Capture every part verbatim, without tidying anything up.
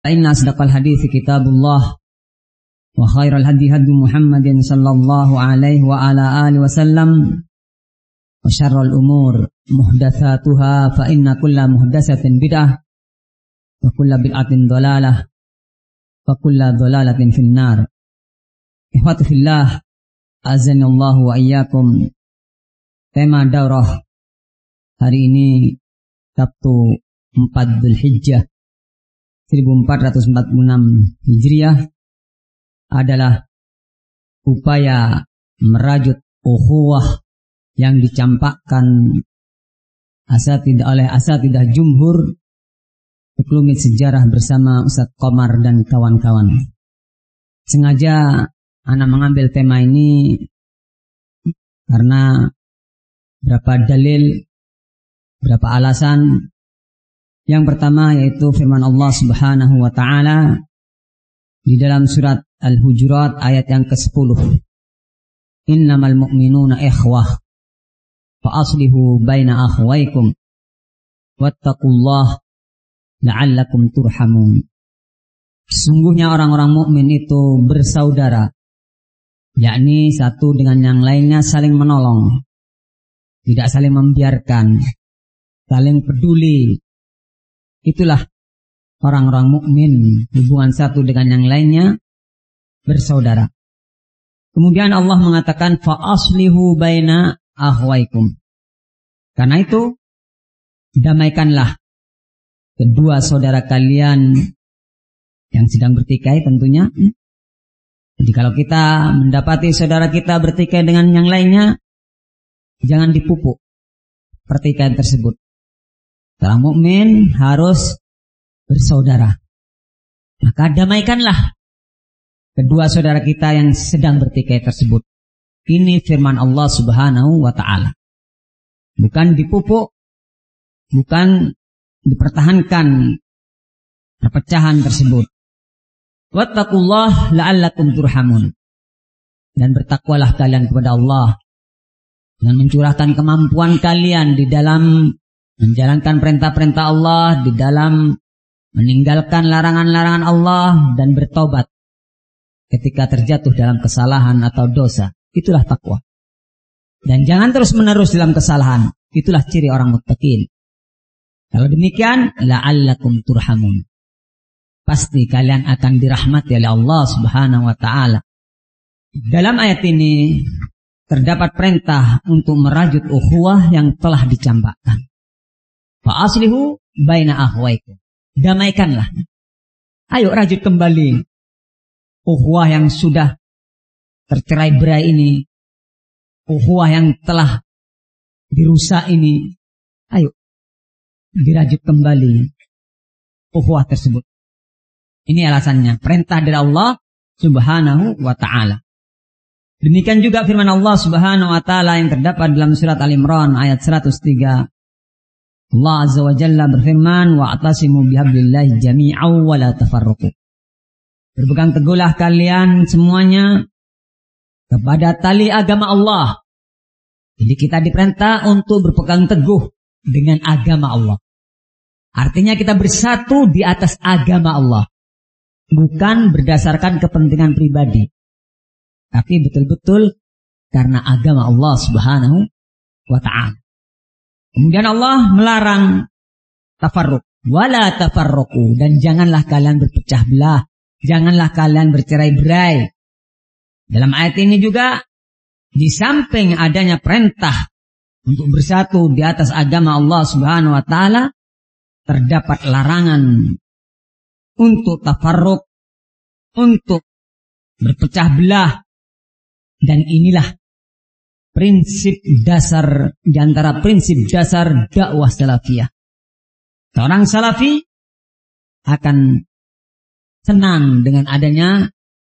فإن أصدق الحديث كتاب الله وخير الهدي هدي محمد صلى الله عليه وعلى آله وسلم وشر الأمور محدثاتها فإن كل محدثة بدعة وكل بدعة ضلالة وكل ضلالة في النار. Ikhwati fillah, azanillahu wa iyyakum. Tema daurah hari ini Sabtu empat Dzulhijjah seribu empat ratus empat puluh enam Hijriah adalah upaya merajut ukhuwah yang dicampakkan asatidah oleh asatidah jumhur Sekelumit Sejarah bersama Ustadz Qomar dan kawan-kawan. Sengaja anak mengambil tema ini karena berapa dalil, berapa alasan. Yang pertama yaitu firman Allah Subhanahu wa taala di dalam surat Al-Hujurat ayat yang kesepuluh. Innamal mu'minuna ikhwah fa aslihu baina akhwaykum wattaqullaha la'allakum turhamun. Sesungguhnya orang-orang mukmin itu bersaudara, yakni satu dengan yang lainnya saling menolong, tidak saling membiarkan, saling peduli. Itulah orang-orang mukmin, hubungan satu dengan yang lainnya bersaudara. Kemudian Allah mengatakan fa aslihu baina akhwaikum. Karena itu damaikanlah kedua saudara kalian yang sedang bertikai tentunya. Jadi kalau kita mendapati saudara kita bertikai dengan yang lainnya, jangan dipupuk pertikaian tersebut. Orang mukmin harus bersaudara. Maka damaikanlah kedua saudara kita yang sedang bertikai tersebut. Ini firman Allah Subhanahu wa taala. Bukan dipupuk, bukan dipertahankan perpecahan tersebut. Wattaqullaha la'allakum turhamun. Dan bertakwalah kalian kepada Allah dengan mencurahkan kemampuan kalian di dalam menjalankan perintah-perintah Allah, di dalam meninggalkan larangan-larangan Allah, dan bertobat ketika terjatuh dalam kesalahan atau dosa. Itulah takwa. Dan jangan terus-menerus dalam kesalahan. Itulah ciri orang muttaqin. Kalau demikian, la'allakum turhamun. Pasti kalian akan dirahmati oleh Allah Subhanahu wa taala. Dalam ayat ini terdapat perintah untuk merajut ukhuwah yang telah dicampakkan. Fa aslihu baina akhwaikum. Damaikanlah. Ayo rajut kembali ukhuwah yang sudah tercerai-berai ini, ukhuwah yang telah dirusak ini. Ayo dirajut kembali ukhuwah tersebut. Ini alasannya, perintah dari Allah Subhanahu wa taala. Demikian juga firman Allah Subhanahu wa taala yang terdapat dalam surat Al-Imran ayat seratus tiga. Allah Azza wa Jalla berfirman, wa'tasimu bihablillahi jami'an wa la tafarraqu. Berpegang teguhlah kalian semuanya kepada tali agama Allah. Jadi kita diperintah untuk berpegang teguh dengan agama Allah. Artinya kita bersatu di atas agama Allah. Bukan berdasarkan kepentingan pribadi. Tapi betul-betul karena agama Allah Subhanahu wa ta'ala. Kemudian Allah melarang tafarruq. Wala tafarruqu. Dan janganlah kalian berpecah belah. Janganlah kalian bercerai-berai. Dalam ayat ini juga, di samping adanya perintah untuk bersatu di atas agama Allah Subhanahu wa ta'ala, terdapat larangan untuk tafarruq, untuk berpecah belah. Dan inilah prinsip dasar di antara prinsip dasar dakwah salafiyah. Seorang salafi akan senang dengan adanya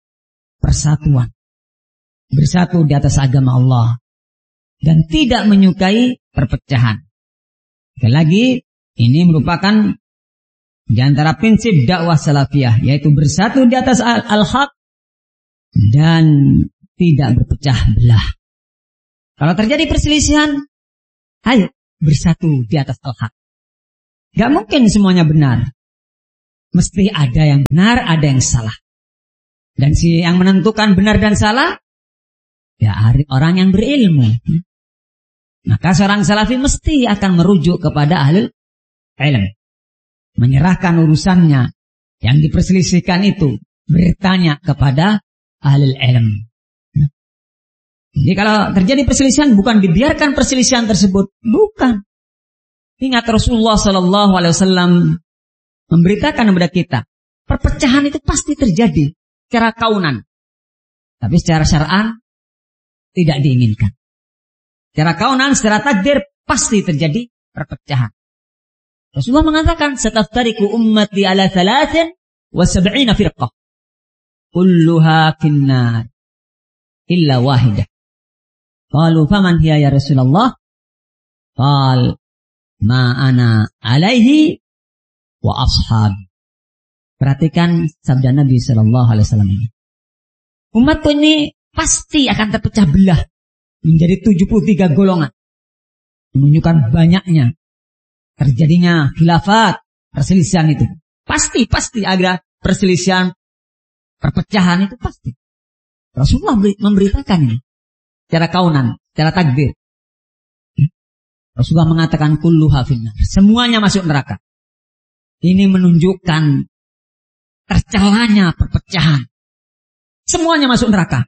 persatuan, bersatu di atas agama Allah, dan tidak menyukai perpecahan. Sekali lagi, ini merupakan di antara prinsip dakwah salafiyah, yaitu bersatu di atas al-haq dan tidak berpecah belah. Kalau terjadi perselisihan, ayo bersatu di atas al-haq. Gak mungkin semuanya benar. Mesti ada yang benar, ada yang salah. Dan si yang menentukan benar dan salah, ya orang yang berilmu. Maka seorang salafi mesti akan merujuk kepada ahli ilm. Menyerahkan urusannya yang diperselisihkan itu, bertanya kepada ahli ilm. Jadi kalau terjadi perselisihan, bukan dibiarkan perselisihan tersebut, bukan. Ingat Rasulullah Sallallahu Alaihi Wasallam memberitakan kepada kita, perpecahan itu pasti terjadi secara kaunan, tapi secara syar'an tidak diinginkan. Secara kaunan, secara takdir pasti terjadi perpecahan. Rasulullah mengatakan, "Sataftariqu ummati ala thalathin wa sab'ina firqah, kulluha finnar, illa wahidah." Qalu faman hiya ya Rasulullah? Qal ma ana alaihi wa ashabi. Perhatikan sabda Nabi sallallahu alaihi wasallam ini. Umatku ini pasti akan terpecah belah menjadi tujuh puluh tiga golongan. Menunjukkan banyaknya terjadinya khilafat, perselisihan itu. Pasti, pasti ada perselisihan, perpecahan itu pasti. Rasulullah memberitakan ini secara kaunan, secara takdir. Rasulullah mengatakan kulluha finnar, semuanya masuk neraka. Ini menunjukkan tercelanya perpecahan. Semuanya masuk neraka.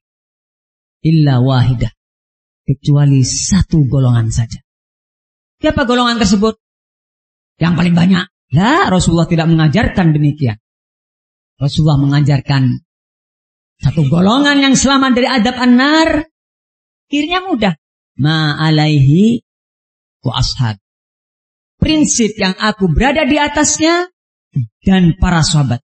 Illa wahidah, kecuali satu golongan saja. Siapa golongan tersebut? Yang paling banyak. Lah, Rasulullah tidak mengajarkan demikian. Rasulullah mengajarkan satu golongan yang selamat dari adab an-nar. Akhirnya mudah. Ma alaihi wa ashab. Prinsip yang aku berada di atasnya dan para sahabat.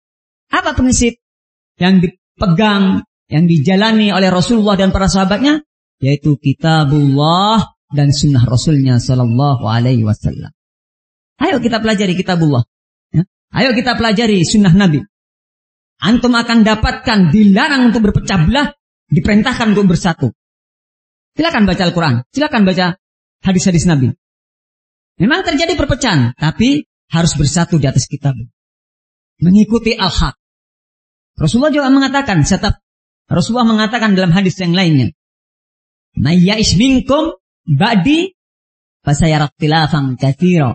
Apa prinsip yang dipegang, yang dijalani oleh Rasulullah dan para sahabatnya? Yaitu kitabullah dan sunnah Rasulnya sallallahu alaihi wasallam. Ayo kita pelajari kitabullah. Ya. Ayo kita pelajari sunnah Nabi. Antum akan dapatkan dilarang untuk berpecah belah, diperintahkan untuk bersatu. Silakan baca Al-Quran, silakan baca hadis-hadis Nabi. Memang terjadi perpecahan, tapi harus bersatu di atas kitab. Mengikuti al-haq. Rasulullah juga mengatakan, setap, Rasulullah mengatakan dalam hadis yang lainnya, "May ya'ish minkum ba'di fasayara ikhtilafan katsira.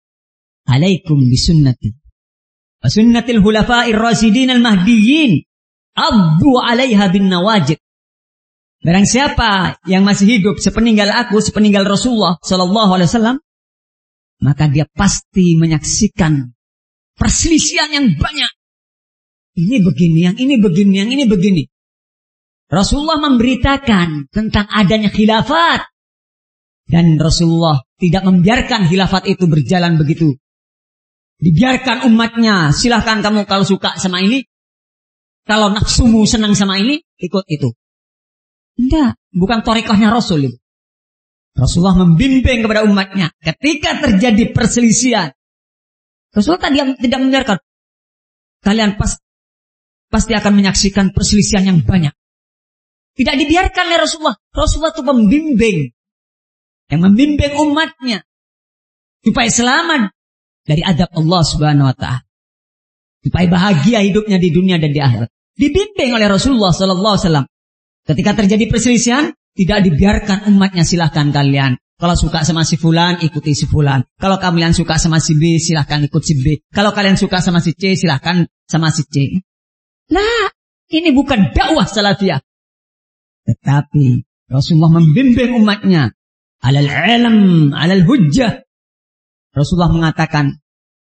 Alaikum bisunnati wa sunnatil khulafa'ir rasyidin al-mahdiyyin. Addu 'alaiha bin nawajid." Barang siapa yang masih hidup sepeninggal aku, sepeninggal Rasulullah Sallallahu Alaihi Wasallam, maka dia pasti menyaksikan perselisihan yang banyak. Ini begini, yang ini begini, yang ini begini. Rasulullah memberitakan tentang adanya khilafat. Dan Rasulullah tidak membiarkan khilafat itu berjalan begitu. Dibiarkan umatnya, silahkan kamu kalau suka sama ini, kalau nafsumu senang sama ini, ikut itu. Tidak, bukan thariqahnya Rasul itu. Rasulullah membimbing kepada umatnya. Ketika terjadi perselisihan, Rasulullah tadi tidak membiarkan. Kalian pas, pasti akan menyaksikan perselisihan yang banyak. Tidak dibiarkan oleh Rasulullah. Rasulullah itu membimbing. Yang membimbing umatnya. Supaya selamat dari adab Allah subhanahu wa ta'ala. Supaya bahagia hidupnya di dunia dan di akhirat. Dibimbing oleh Rasulullah sallallahu alaihi wasallam. Ketika terjadi perselisihan, tidak dibiarkan umatnya, silahkan kalian. Kalau suka sama si fulan, ikuti si fulan. Kalau kalian suka sama si B, silahkan ikut si B. Kalau kalian suka sama si C, silahkan sama si C. Nah, ini bukan dakwah salafiyah. Tetapi Rasulullah membimbing umatnya. Alal ilm, alal hujjah. Rasulullah mengatakan,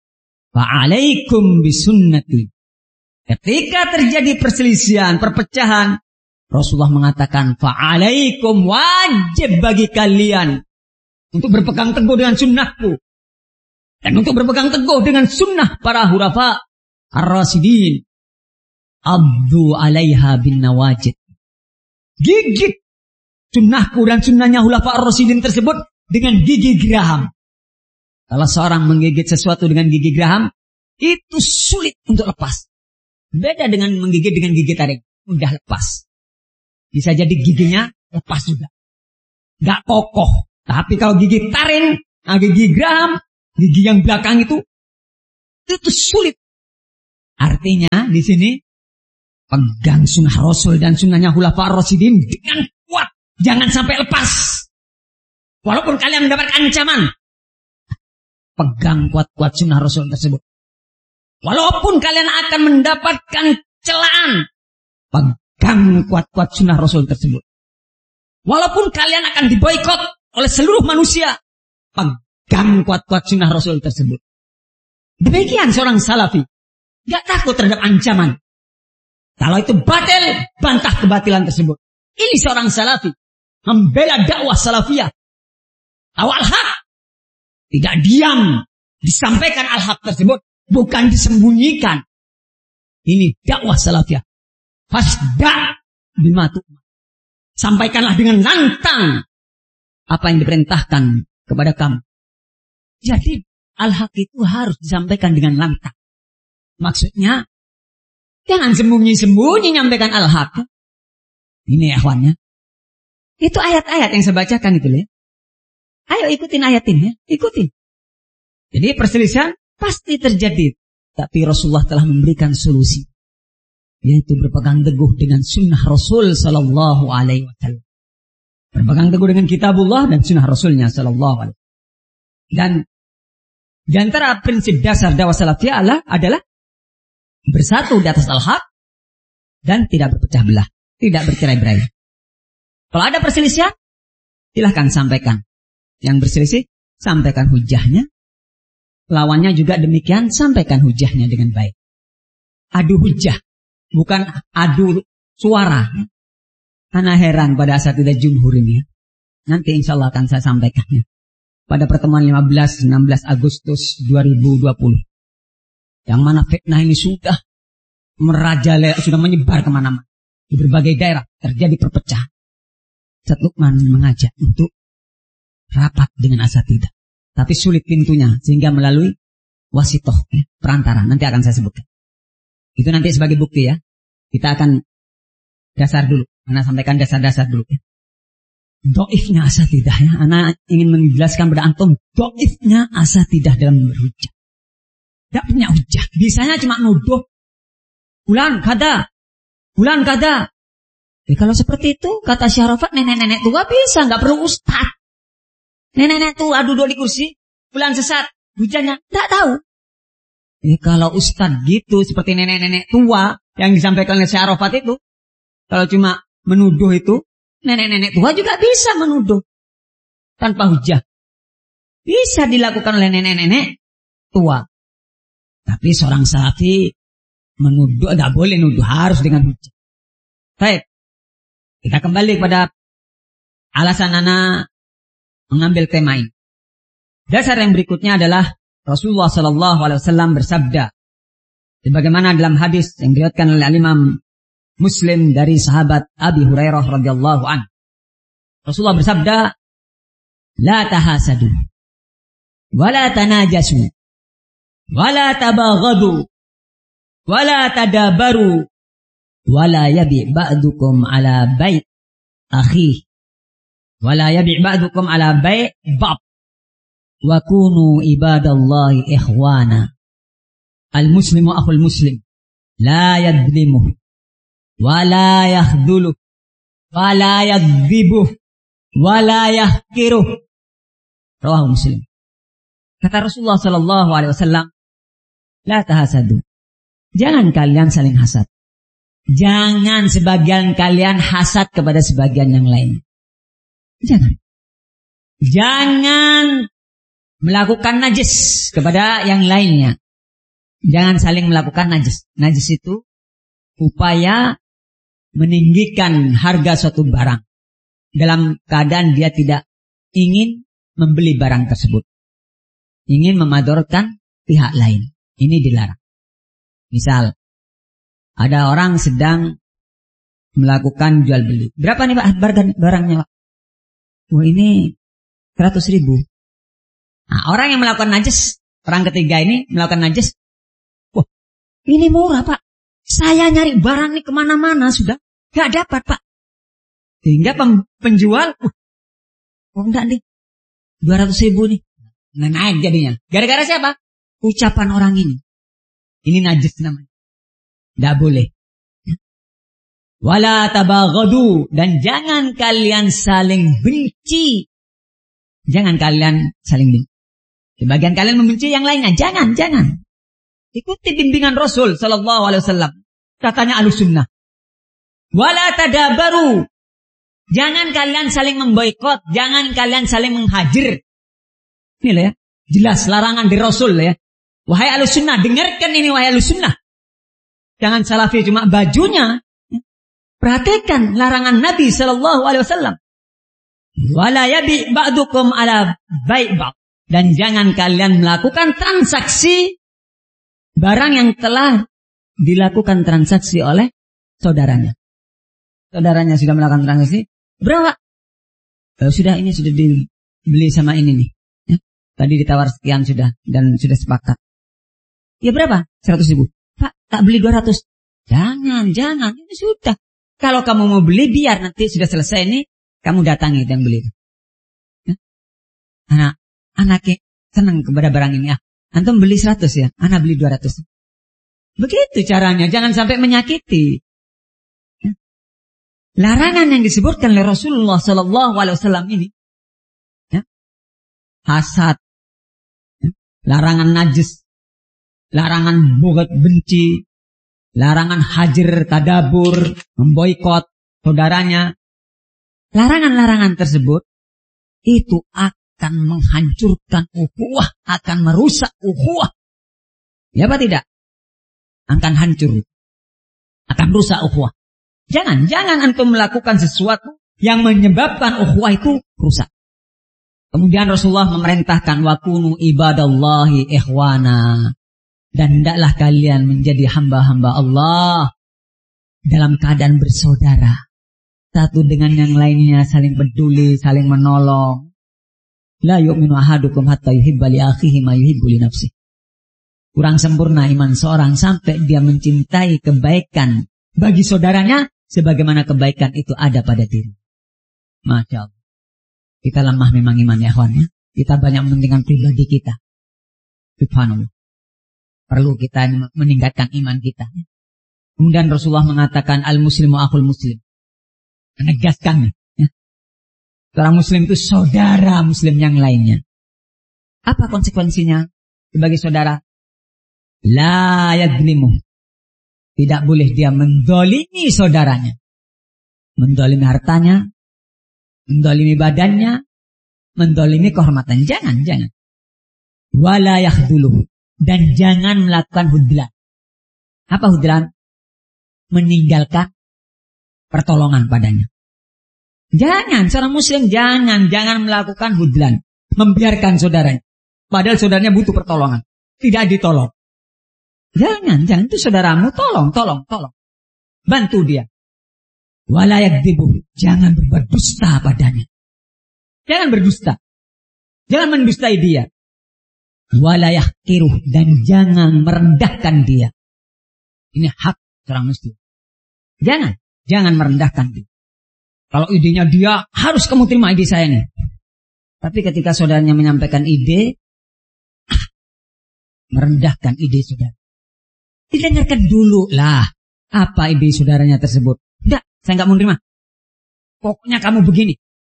fa'alaikum bisunnati. Ketika terjadi perselisihan, perpecahan, Rasulullah mengatakan, fa'alaikum, wajib bagi kalian untuk berpegang teguh dengan sunnahku. Dan untuk berpegang teguh dengan sunnah para hurafa ar-rasyidin. Abdu alaiha bin nawajid. Gigit sunnahku dan sunnahnya hurafa ar-rasyidin tersebut dengan gigi geraham. Kalau seorang menggigit sesuatu dengan gigi geraham, itu sulit untuk lepas. Beda dengan menggigit dengan gigi taring. Mudah lepas. Bisa jadi giginya lepas juga. Gak kokoh. Tapi kalau gigi taring, gigi geraham, gigi yang belakang itu, itu sulit Artinya di sini pegang sunnah Rasul dan sunnahnya Khulafaur Rasyidin dengan kuat. Jangan sampai lepas. Walaupun kalian mendapatkan ancaman, pegang kuat-kuat sunnah Rasul tersebut. Walaupun kalian akan mendapatkan celaan, pegang kuat-kuat sunnah Rasul tersebut. Walaupun kalian akan diboikot oleh seluruh manusia, pegang kuat-kuat sunnah Rasul tersebut. Demikian seorang salafi. Gak takut terhadap ancaman. Kalau itu batil, bantah kebatilan tersebut. Ini seorang salafi. Membela dakwah salafiyah. Awal hak. Tidak diam. Disampaikan al-haq tersebut. Bukan disembunyikan. Ini dakwah salafiyah. Fasda' bima tu'mar. Sampaikanlah dengan lantang apa yang diperintahkan kepada kamu. Jadi al-haq itu harus disampaikan dengan lantang. Maksudnya, jangan sembunyi-sembunyi nyampaikan al-haq. Ini ikhwannya. Itu ayat-ayat yang saya bacakan itu ya. Ayo ikutin ayat ini ya. Ikutin. Jadi perselisihan pasti terjadi. Tapi Rasulullah telah memberikan solusi. Yaitu berpegang teguh dengan sunnah Rasul Sallallahu Alaihi Wasallam. Berpegang teguh dengan kitabullah dan sunnah Rasulnya Sallallahu Alaihi Wasallam. Dan di antara prinsip dasar dakwah salafiyah adalah, adalah bersatu di atas al-haq dan tidak berpecah belah, tidak bercerai-berai. Kalau ada perselisihan, silahkan sampaikan. Yang berselisih, sampaikan hujahnya. Lawannya juga demikian, sampaikan hujahnya dengan baik. Adu hujah, bukan adu suara. Karena heran pada asatidzah jumhur ini. Nanti insya Allah akan saya sampaikannya. Pada pertemuan lima belas enam belas Agustus dua ribu dua puluh. Yang mana fitnah ini sudah merajalela, sudah menyebar kemana-mana. Di berbagai daerah terjadi perpecahan. Ustaz Lukman mengajak untuk rapat dengan asatidzah. Tapi sulit pintunya, sehingga melalui wasitoh, ya, perantara. Nanti akan saya sebutkan. Itu nanti sebagai bukti ya. Kita akan dasar dulu. Ana sampaikan dasar-dasar dulu ya. Doifnya asatidzah ya. Ana ingin menjelaskan pada antum doifnya asatidzah dalam berhujah. Tidak punya hujah. Bisanya cuma nuduh. Bulan kada. Bulan kada. Ya, kalau seperti itu, kata Syarafat, nenek-nenek tua bisa. Nggak perlu ustaz. Nenek-nenek tua duduk di kursi. Bulan sesat. Hujahnya. Tidak tahu. Ya, kalau ustaz gitu, seperti nenek-nenek tua yang disampaikan oleh Syarafat itu. Kalau cuma menuduh itu, nenek-nenek tua juga bisa menuduh. Tanpa hujah. Bisa dilakukan oleh nenek-nenek tua. Tapi seorang salafi menuduh, tidak boleh nuduh, harus dengan hujah. Baik, kita kembali pada alasan anak mengambil tema ini. Dasar yang berikutnya adalah Rasulullah Sallallahu Alaihi Wasallam bersabda, sebagaimana dalam hadis yang diriwayatkan oleh Imam Muslim dari sahabat Abi Hurairah radhiyallahu anhu. Rasulullah bersabda, la tahasadu, wala tanajasu, wala tabaghadu, wala tadabaru, wala yabi' ba'dukum ala bai' akhi, wala yabi' ba'dukum ala bai' bab, wa kunu ibadallahi ikhwana. Al-muslimu akhul muslim, la yadlimuh, wala yakhduluh, wala yakdzibuh, wala yahkiruh. Rawahu Muslim. Kata Rasulullah Sallallahu Alaihi Wasallam, la tahasadu. Jangan kalian saling hasad. Jangan sebagian kalian hasad kepada sebagian yang lain. Jangan. Jangan melakukan najis kepada yang lainnya. Jangan saling melakukan najis. Najis itu upaya meninggikan harga suatu barang dalam keadaan dia tidak ingin membeli barang tersebut. Ingin memadorkan pihak lain. Ini dilarang. Misal, ada orang sedang melakukan jual beli. Berapa nih Pak barangnya Pak? Oh ini seratus ribu. Nah, orang yang melakukan najis, orang ketiga ini melakukan najis. Wah, ini murah Pak. Saya nyari barang nih kemana-mana sudah. Gak dapat Pak. Sehingga penjual, uh, oh enggak nih, dua ratus ribu nih. Nah, naik jadinya. Gara-gara siapa? Ucapan orang ini. Ini najis namanya. Tidak boleh. Wala tabaghadu, dan jangan kalian saling benci. Jangan kalian saling benci. Sebagian kalian membenci yang lainnya. Jangan, jangan. Ikuti bimbingan Rasul sallallahu alaihi wasallam. Katanya Ahlussunnah. Wala tadabaru. Jangan kalian saling memboikot, jangan kalian saling menghajir. Ini lah ya, jelas larangan dari Rasul ya. Wahai Ahlussunnah, dengarkan ini wahai Ahlussunnah. Jangan salafi cuma bajunya. Perhatikan larangan Nabi sallallahu alaihi wasallam. Wala yabi ba'dukum ala bai' ba'd. Dan jangan kalian melakukan transaksi barang yang telah dilakukan transaksi oleh saudaranya. Saudaranya sudah melakukan transaksi. Berapa? Oh, sudah ini sudah dibeli sama ini nih. Ya, tadi ditawar sekian sudah dan sudah sepakat. Ya berapa? seratus ribu. Pak, tak beli dua ratus. Jangan, jangan. Ini sudah. Kalau kamu mau beli, biar nanti sudah selesai ini, kamu datangi yang beli itu. Ya? Anak, anaknya senang kepada barang ini. Ah, antum beli seratus ya, anak beli dua ratus. Begitu caranya, jangan sampai menyakiti. Ya? Larangan yang disebutkan oleh Rasulullah Sallallahu Alaihi Wasallam ini, ya? Hasad, ya? Larangan najis, larangan bugat benci, larangan hajir tadabur, memboikot saudaranya. Larangan-larangan tersebut itu akan menghancurkan ukhuwah, akan merusak ukhuwah. Ya apa tidak? Akan hancur, akan rusak ukhuwah. Jangan, jangan antum melakukan sesuatu yang menyebabkan ukhuwah itu rusak. Kemudian Rasulullah memerintahkan wakunu ibadallahi ikhwana. Dan hendaklah kalian menjadi hamba-hamba Allah dalam keadaan bersaudara. Satu dengan yang lainnya saling peduli, saling menolong. La yu'minu ahadukum hatta yuhibba li akhihi ma yuhibbu li nafsihi. Kurang sempurna iman seorang sampai dia mencintai kebaikan bagi saudaranya sebagaimana kebaikan itu ada pada diri. Masya Allah. Kita lemah memang iman ya kawan ya. Kita banyak mementingkan pribadi kita. Subhanallah. Perlu kita meningkatkan iman kita. Kemudian Rasulullah mengatakan al-muslimu akhul muslim. Menegaskan. Ya. Seorang muslim itu saudara muslim yang lainnya. Apa konsekuensinya sebagai saudara? La yadlimu. Tidak boleh dia mendolimi saudaranya. Mendolimi hartanya. Mendolimi badannya. Mendolimi kehormatan. Jangan, jangan. Wala yakhduluhu. Dan jangan melakukan hudlan. Apa hudlan? Meninggalkan pertolongan padanya. Jangan, seorang muslim jangan, jangan melakukan hudlan. Membiarkan saudaranya. Padahal saudaranya butuh pertolongan. Tidak ditolong. Jangan, jangan. Itu saudaramu, tolong, tolong, tolong. Bantu dia. Wala yakdzibu. Jangan berbuat dusta padanya. Jangan berdusta. Jangan mendustai dia. Wala yahqiruh. Dan jangan merendahkan dia. Ini hak seorang muslim. Jangan. Jangan merendahkan dia. Kalau idenya dia, harus kamu terima ide saya nih. Tapi ketika saudaranya menyampaikan ide, ah, merendahkan ide saudara. Didengarkan dulu lah. Apa ide saudaranya tersebut. Tidak, saya nggak mau terima. Pokoknya kamu begini.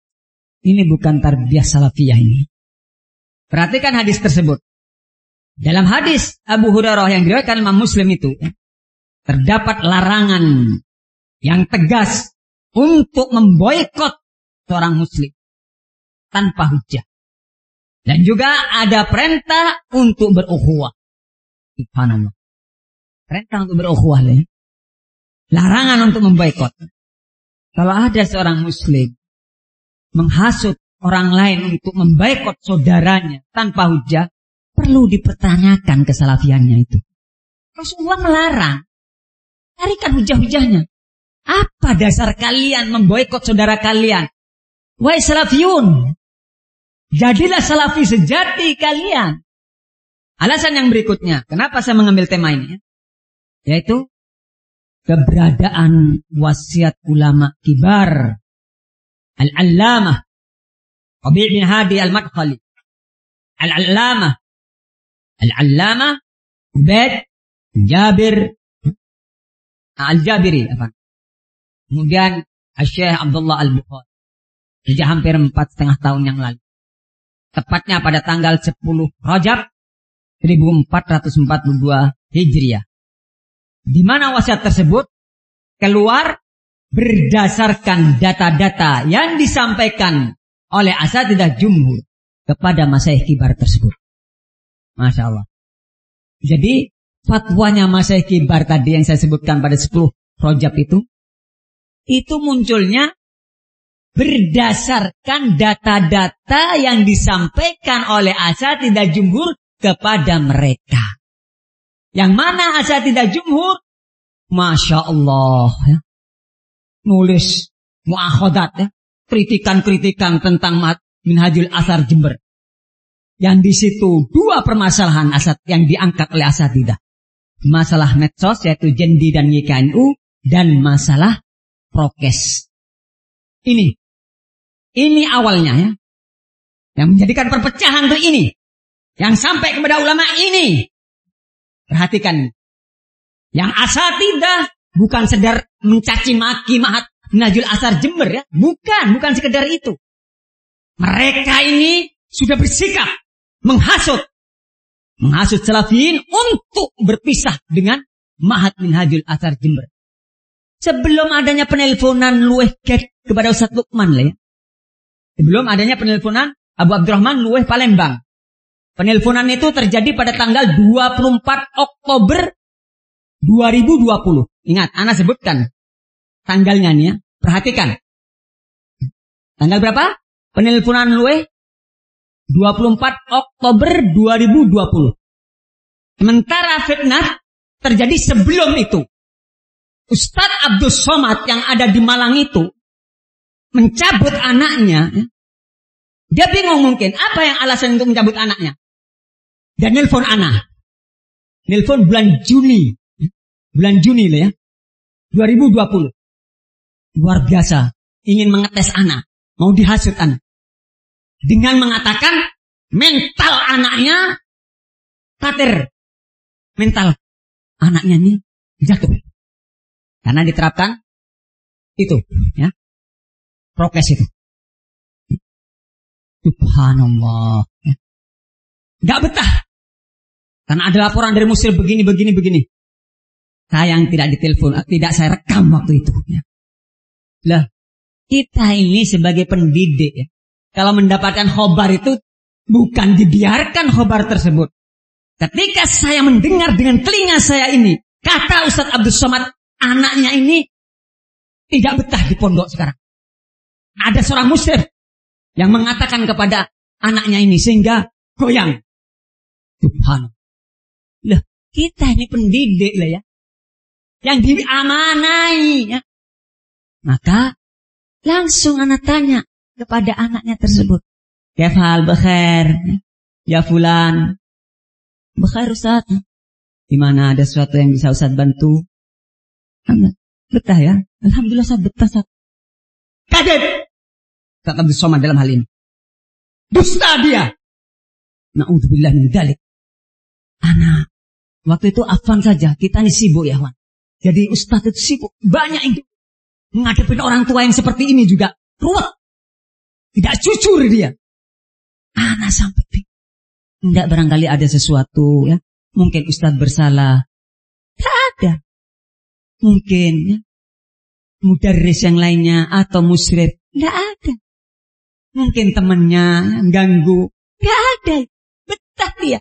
Ini bukan tarbiyah salafiyah ini. Perhatikan hadis tersebut. Dalam hadis Abu Hurairah yang diriwayatkan Imam Muslim itu, terdapat larangan yang tegas untuk memboikot seorang muslim tanpa hujah. Dan juga ada perintah untuk berukhuwah. Subhanallah. Perintah untuk berukhuwah. Larangan untuk memboikot. Kalau ada seorang muslim menghasut orang lain untuk memboikot saudaranya tanpa hujah, perlu dipertanyakan kesalafiannya itu. Rasulullah melarang. Carikan hujah-hujahnya. Apa dasar kalian memboikot saudara kalian? Wahai salafiyun, jadilah salafi sejati kalian. Alasan yang berikutnya, kenapa saya mengambil tema ini? Yaitu keberadaan wasiat ulama kibar. Al-Allamah Rabi' bin Hadi Al-Madkhali. Al-Allamah Al-Allamah Ubaid Jabir Al-Jabiri. Apa? Kemudian Syekh Abdullah Al-Bukhari. Sejak hampir empat setengah tahun yang lalu. Tepatnya pada tanggal sepuluh Rajab seribu empat ratus empat puluh dua Hijriah. Di mana wasiat tersebut keluar berdasarkan data-data yang disampaikan oleh asatidzah jumhur kepada masyayikh kibar tersebut. Masya Allah. Jadi fatwanya masyayikh kibar tadi yang saya sebutkan pada sepuluh Rajab itu, itu munculnya berdasarkan data-data yang disampaikan oleh asatidzah jumhur kepada mereka. Yang mana asatidzah jumhur, Masya Allah, ya, nulis muakhadat, ya, kritikan-kritikan tentang Minhajul Athar Jember. Yang di situ dua permasalahan asat yang diangkat oleh asatidzah. Masalah medsos yaitu Jendi dan Y K N U dan masalah prokes. Ini, ini awalnya ya, yang menjadikan perpecahan itu ini, yang sampai kepada ulama ini. Perhatikan, yang asatidzah bukan sedar mencaci maki Mahat Minhajul Athar Jember ya, bukan, bukan sekedar itu. Mereka ini sudah bersikap menghasut, menghasut salafiyin untuk berpisah dengan Mahat Minhajul Athar Jember. Sebelum adanya penelponan luweh kepada Ustaz Lukman lah ya. Sebelum adanya penelponan Abu Abdurrahman luweh Palembang. Penelponan itu terjadi pada tanggal dua puluh empat Oktober dua ribu dua puluh. Ingat, ana sebutkan tanggalnya nih ya. Perhatikan. Tanggal berapa? Penelponan luweh dua puluh empat Oktober dua ribu dua puluh. Sementara fitnah terjadi sebelum itu. Ustadz Abdus Somad yang ada di Malang itu mencabut anaknya. Dia bingung mungkin apa yang alasan untuk mencabut anaknya. Dan nelpon anak. Nelpon bulan Juni. Bulan Juni lah ya. dua ribu dua puluh. Luar biasa. Ingin mengetes anak. Mau dihasut anak. Dengan mengatakan mental anaknya kater. Mental anaknya ini jatuh. Karena diterapkan itu, ya, prokes itu. Subhanallah. Ya. Gak betah. Karena ada laporan dari Muslim begini, begini, begini. Sayang tidak ditelepon, tidak saya rekam waktu itu. Ya. Lah, kita ini sebagai pendidik, ya, kalau mendapatkan khobar itu bukan dibiarkan khobar tersebut. Ketika saya mendengar dengan telinga saya ini, kata Ustadz Abdus Somad, anaknya ini tidak betah di pondok sekarang. Ada seorang muslim yang mengatakan kepada anaknya ini sehingga goyang. Subhanallah. Lah, kita ini pendidik lah ya. Yang diamanai ya. Maka langsung anak tanya kepada anaknya tersebut. Ya hal bekhair. Ya fulan. Bekhair Ustaz. Di mana ada sesuatu yang bisa Ustaz bantu? Betah ya. Alhamdulillah saya betah Ustaz. Kaget. Ustaz Abdus Somad dalam hal ini. Dusta dia. Na'udzubillah min dzalik. Anak. Waktu itu afan saja. Kita ini sibuk ya Wan. Jadi Ustaz itu sibuk. Banyak yang menghadapi orang tua yang seperti ini juga. Ruwet. Tidak jujur dia. Anak sampai tidak barangkali ada sesuatu ya. Mungkin Ustaz bersalah. Tidak ada. Mungkin ya. Mudarris yang lainnya atau musyrif. Tidak ada. Mungkin temannya ganggu. Tidak ada. Betah dia.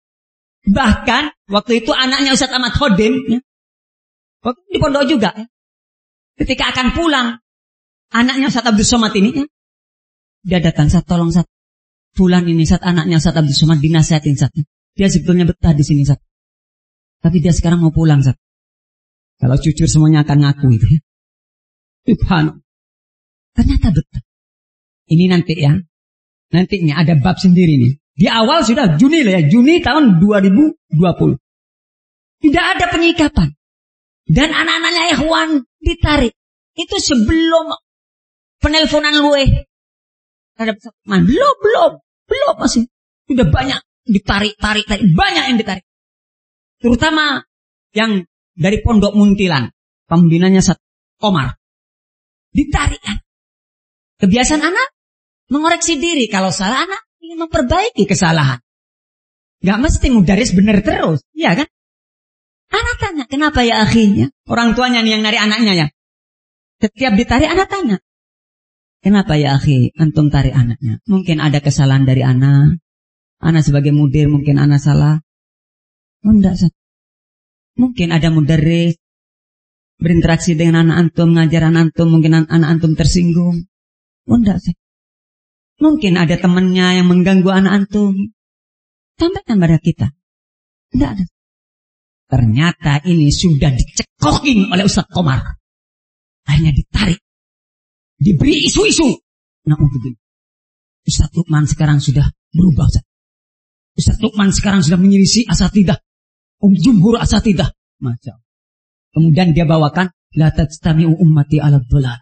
Bahkan waktu itu anaknya Ustaz Ahmad Khodim ya. Waktu di pondok juga ya. Ketika akan pulang, anaknya Ustaz Abdus Somad ini ya. Dia datang, Ustaz tolong Ustaz. Fulan ini Ustaz, anaknya Ustaz Abdus Somad dinasihatin Ustaz. Dia sebetulnya betah di sini Ustaz. Tapi dia sekarang mau pulang Ustaz. Kalau jujur semuanya akan ngaku itu ya. Subhanallah. Ternyata betah. Ini nanti ya. Nantinya ada bab sendiri nih. Di awal sudah Juni lah ya. Juni tahun dua ribu dua puluh. Tidak ada penyikapan. Dan anak-anaknya ikhwan ditarik. Itu sebelum penelponan luwe. Belum, belum. Belum masih. Sudah banyak ditarik, tarik, tarik. Banyak yang ditarik. Terutama yang dari Pondok Muntilan. pembinanya Ustaz Komar. Ditarik kan. Kebiasaan anak mengoreksi diri. Kalau salah anak ingin memperbaiki kesalahan. Gak mesti mudaris benar terus. Iya kan? Anak tanya, kenapa ya akhinya? Orang tuanya nih yang narik anaknya ya. Setiap ditarik anak tanya. Kenapa ya akhi antum tarik anaknya? Mungkin ada kesalahan dari anak. Anak sebagai mudir mungkin anak salah. Oh enggak, Ustaz. Mungkin ada mudaris berinteraksi dengan anak antum, ngajar anak antum, mungkin anak antum tersinggung. Oh enggak, Ustaz. Mungkin ada temannya yang mengganggu anak antum. Sampaikan pada kita. Tidak ada. Ternyata ini sudah dicekokin oleh Ustaz Komar. Akhirnya ditarik. Diberi isu-isu. Nah, untuk ini. Ustaz Lukman sekarang sudah berubah. Ustaz, Ustaz Lukman sekarang sudah menyelisih asatidah. Um jumhur asatidah. Macam. Kemudian dia bawakan. La tajtami'u ummati ala dhalal.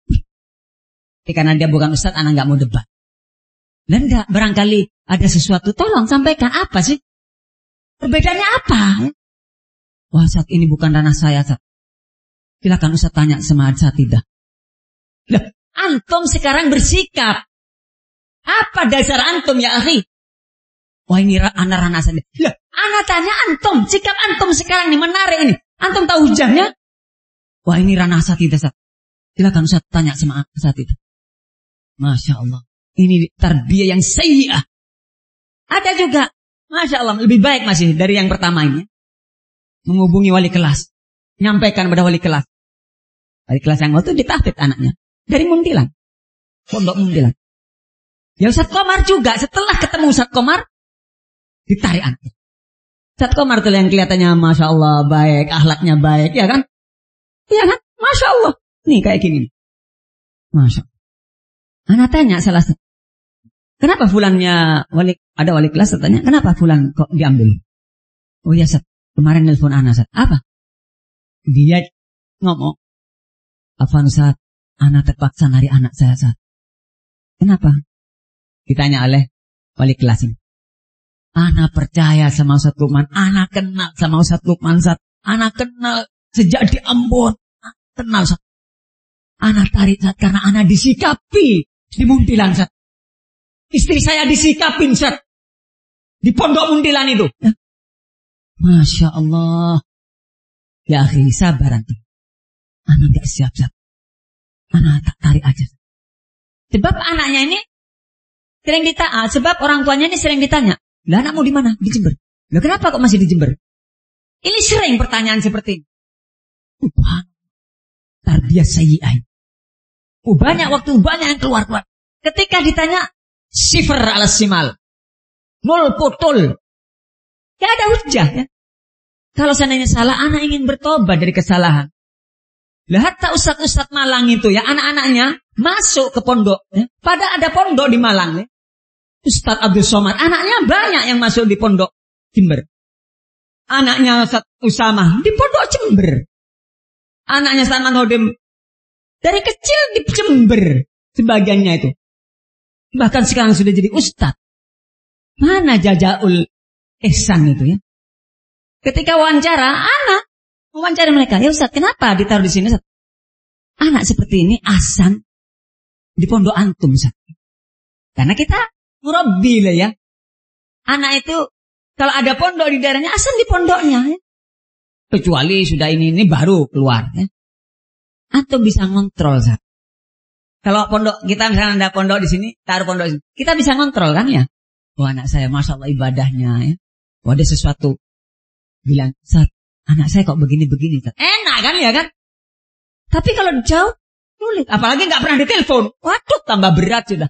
Karena dia bukan Ustaz, anak nggak mau debat. Dan enggak, barangkali ada sesuatu, tolong sampaikan apa sih? Perbedaannya apa? Wah, saat ini bukan ranah saya, Ustaz. Silakan Ustaz tanya sama asatidah. Lah, antum sekarang bersikap. Apa dasar antum ya akhi? Wah, ini anak ranah saya. Lah, anak tanya antum, sikap antum sekarang ini menarik ini. Antum tahu hujahnya? Wah, ini ranah asatidah, Ustaz. Silakan Ustaz tanya sama asatidah. Masya Allah. Ini tarbiyah yang sayyi'ah. Ada juga, Masya Allah, lebih baik masih dari yang pertama ini. Menghubungi wali kelas. Nyampaikan pada wali kelas. Wali kelas yang waktu ditahfidz anaknya. Dari Muntilan. Pondok Muntilan. Ya Ustaz Komar juga, setelah ketemu Ustaz Komar, ditarik anaknya. Ustaz Komar itu yang kelihatannya Masya Allah baik, akhlaknya baik, ya kan? Iya kan? Masya Allah. Nih kayak gini. Masya Allah. Anak tanya salah satu. Kenapa fulannya wali, ada wali kelas tanya, kenapa fulan kok diambil? Oh ya Ustaz, kemarin nelpon anak Ustaz. Apa? Dia ngomong, Afan Ustaz, anak terpaksa nari anak saya Ustaz. Kenapa? Ditanya oleh wali kelas ini. Anak percaya sama Ustaz Lukman, anak kenal sama Ustaz Lukman Ustaz. Anak kenal sejak di Ambon. Kenal Ustaz. Anak tarik Ustaz karena anak disikapi di Muntilan Ustaz. Istri saya disikapin Ustaz. Di pondok Muntilan itu. Ya. Masya Allah. Ya akhi, sabar nanti. Anak gak siap Ustaz. Anak tak tarik aja. Sebab anaknya ini sering ditanya. Sebab orang tuanya ini sering ditanya. Lah anakmu di mana? Di Jember. Lah kenapa kok masih di Jember? Ini sering pertanyaan seperti ini. Subhanallah. Tarbiyah sayyi'ah. Oh, banyak waktu, banyak yang keluar-keluar. Ketika ditanya, sifar ala simal. Nol potol. Ya ada hujah ya. Kalau seandainya salah, anak ingin bertobat dari kesalahan. Lah hatta ustaz-ustaz Malang itu ya, anak-anaknya masuk ke pondok. Ya. Pada ada pondok di Malang ya. Ustaz Abdul Somad, anaknya banyak yang masuk di pondok Jember. Anaknya Ustaz Usamah di pondok Jember. Anaknya Ustaz Manhodim dari kecil di Jember. Sebagiannya itu. Bahkan sekarang sudah jadi ustaz. Mana Jajaul Ihsan itu ya. Ketika wawancara, anak wawancara mereka. Ya Ustaz, kenapa ditaruh di sini Ustaz? Anak seperti ini asan di pondok antum Ustaz. Karena kita murabbi lah ya. Anak itu kalau ada pondok di daerahnya, asan di pondoknya ya. Kecuali sudah ini ini baru keluar ya. Antum bisa ngontrol Ustaz. Kalau pondok kita misalnya ada pondok di sini, taruh pondok di sini, kita bisa ngontrol kan ya. Wah anak saya Masya Allah ibadahnya ya. Wah ada sesuatu. Bilang, Ustaz, anak saya kok begini-begini Ustaz. Enak kan ya kan. Tapi kalau jauh, sulit. Apalagi gak pernah ditelepon. Waduh tambah berat sudah.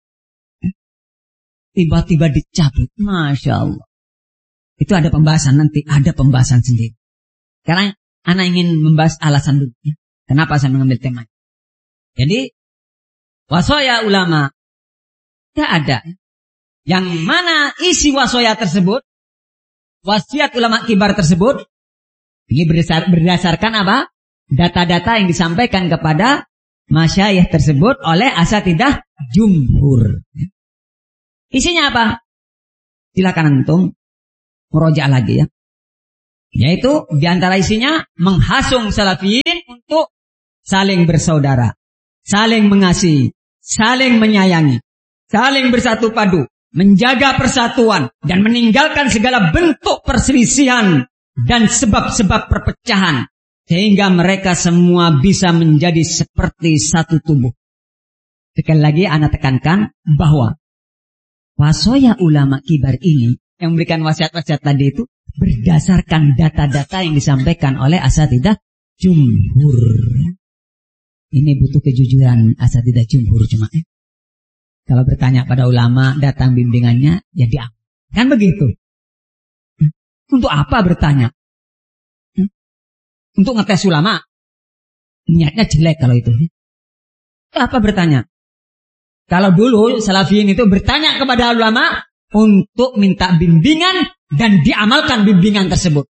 Tiba-tiba dicabut. Masya Allah. Itu ada pembahasan nanti. Ada pembahasan sendiri. Karena anak ingin membahas alasan dulu ya. Kenapa saya mengambil tema. Jadi wasoya ulama tidak ada. Yang mana isi wasoya tersebut, wasiat ulama kibar tersebut, ini berdasar, berdasarkan apa? Data-data yang disampaikan kepada masyayikh tersebut oleh asatidah jumhur. Isinya apa? Silakan antum meroja lagi ya. Yaitu diantara isinya menghasung salafiyin saling bersaudara, saling mengasihi, saling menyayangi, saling bersatu padu, menjaga persatuan, dan meninggalkan segala bentuk perselisihan dan sebab-sebab perpecahan, sehingga mereka semua bisa menjadi seperti satu tubuh. Sekali lagi ana tekankan bahwa wasoya ulama kibar ini yang memberikan wasiat-wasiat tadi itu berdasarkan data-data yang disampaikan oleh asatidah jumhur. Ini butuh kejujuran asatidah jumhur cuma eh. Kalau bertanya pada ulama datang bimbingannya, ya diam. Kan begitu. Untuk apa bertanya? Untuk ngetes ulama? Niatnya jelek kalau itu. Apa bertanya? Kalau dulu salafiyin itu bertanya kepada ulama untuk minta bimbingan dan diamalkan bimbingan tersebut.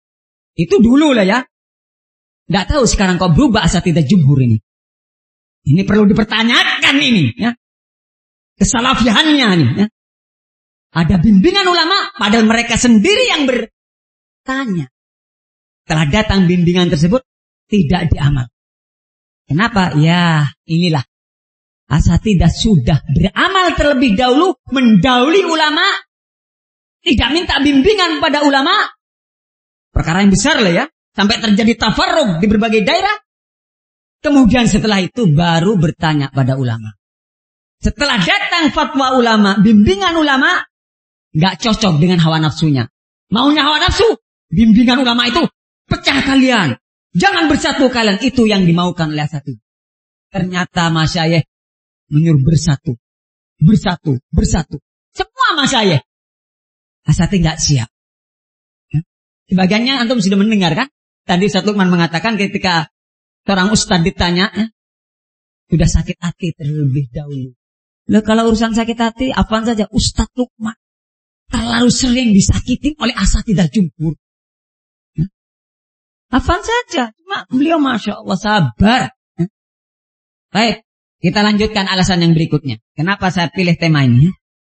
Itu dulu lah ya. Tidak tahu sekarang kok berubah asatidah jumhur ini. Ini perlu dipertanyakan ini ya. Kesalafiannya nih ya. Ada bimbingan ulama padahal mereka sendiri yang bertanya. Setelah datang bimbingan tersebut tidak diamal. Kenapa? Ya inilah asatidah sudah beramal terlebih dahulu, mendahului ulama, tidak minta bimbingan pada ulama. Perkara yang besar lah ya, sampai terjadi tafarruq di berbagai daerah. Kemudian setelah itu baru bertanya pada ulama. Setelah datang fatwa ulama, bimbingan ulama, nggak cocok dengan hawa nafsunya. Maunya hawa nafsu, bimbingan ulama itu pecah kalian, jangan bersatu kalian, itu yang dimaukan oleh asatidah. Ternyata masyayikh menyuruh bersatu, bersatu, bersatu. Semua masyayikh. Asatidah nggak siap. Sebagiannya antum sudah mendengar kan? Tadi Ustaz Lukman mengatakan ketika seorang ustaz ditanya, eh, sudah sakit hati terlebih dahulu. Loh kalau urusan sakit hati, apaan saja Ustaz Lukman terlalu sering disakiti oleh asatidah jumhur. Eh? Apaan saja, cuma beliau masya Allah sabar. Eh? Baik, kita lanjutkan alasan yang berikutnya. Kenapa saya pilih tema ini?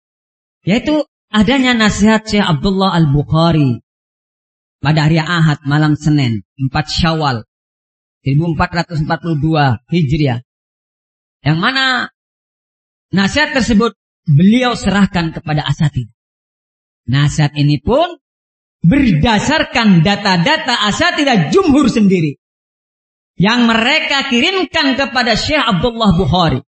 Yaitu adanya nasihat Syekh Abdullah Al-Bukhari pada hari Ahad malam Senin empat Syawal seribu empat ratus empat puluh dua Hijriah, yang mana nasihat tersebut beliau serahkan kepada asatidah. Nasihat ini pun berdasarkan data-data asatidah jumhur sendiri yang mereka kirimkan kepada Syekh Abdullah Bukhari.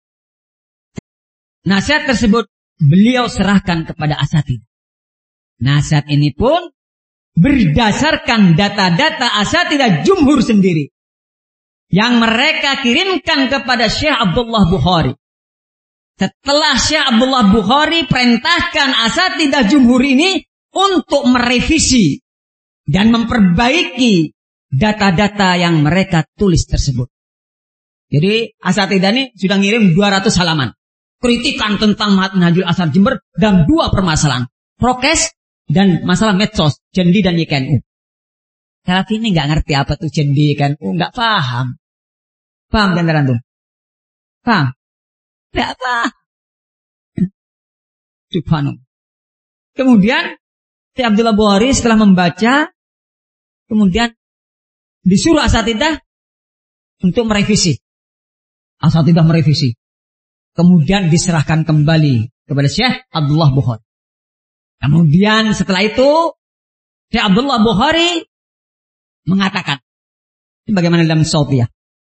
Nasihat tersebut beliau serahkan kepada asatidah. Nasihat ini pun berdasarkan data-data asatidah jumhur sendiri yang mereka kirimkan kepada Syekh Abdullah Bukhari. Setelah Syekh Abdullah Bukhari perintahkan asatidah jumhur ini untuk merevisi dan memperbaiki data-data yang mereka tulis tersebut. Jadi asatidah ini sudah ngirim dua ratus halaman. Kritikan tentang Manhajul Ashar Jember dan dua permasalahan. Prokes dan masalah medsos, jendi dan Y K N U. Salafi ini nggak ngerti apa tuh jendi Y K N U, nggak paham. Paham kan teman-teman? Paham? Nggak paham. Subhanallah. Kemudian Syekh Abdullah Bukhari setelah membaca, kemudian disuruh asatidah untuk merevisi. Asatidah merevisi. Kemudian diserahkan kembali kepada Syekh Abdullah Bukhari. Kemudian setelah itu Syekh Abdullah Bukhari mengatakan, bagaimana dalam Sautiyah,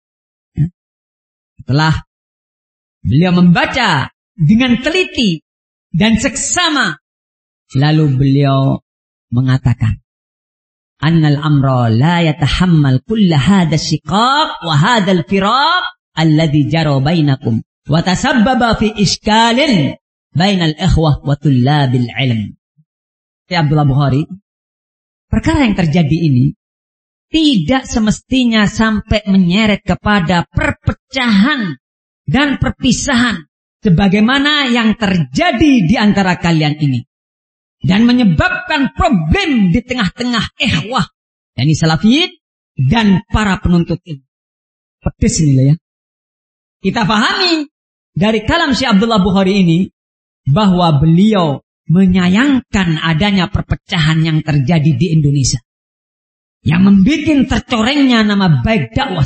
setelah beliau membaca dengan teliti dan seksama, lalu beliau mengatakan, annal amra la yatahammal kulla hadha shiqaq wa hadha al-firaq alladhi jara bainakum wa tasabbaba fi iskalin bainal ikhwah wa tullabil ilm. Ya Abdullah Bukhari, perkara yang terjadi ini tidak semestinya sampai menyeret kepada perpecahan dan perpisahan sebagaimana yang terjadi di antara kalian ini, dan menyebabkan problem di tengah-tengah ikhwah, yakni salafiyin dan para penuntut ilmu. Pedes ini lah ya. Kita pahami dari kalam Syekh Abdullah Bukhari ini bahwa beliau menyayangkan adanya perpecahan yang terjadi di Indonesia, yang membuat tercorengnya nama baik dakwah